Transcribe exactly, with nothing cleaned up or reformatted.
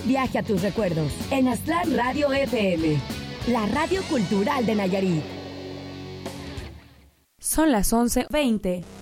viaje a tus recuerdos en Aztlán Radio F M, la radio cultural de Nayarit. Son las once veinte.